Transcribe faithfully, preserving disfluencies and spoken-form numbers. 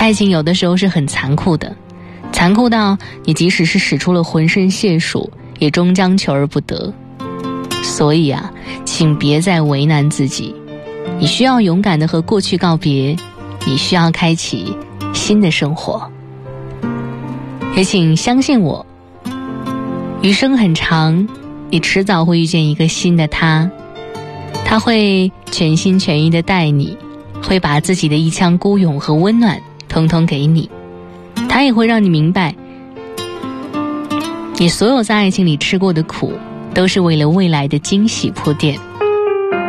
爱情有的时候是很残酷的，残酷到你即使是使出了浑身解数，也终将求而不得。所以啊，请别再为难自己，你需要勇敢地和过去告别，你需要开启新的生活。也请相信我，余生很长，你迟早会遇见一个新的他，他会全心全意地待你，会把自己的一腔孤勇和温暖通通给你，他也会让你明白，你所有在爱情里吃过的苦，都是为了未来的惊喜铺垫。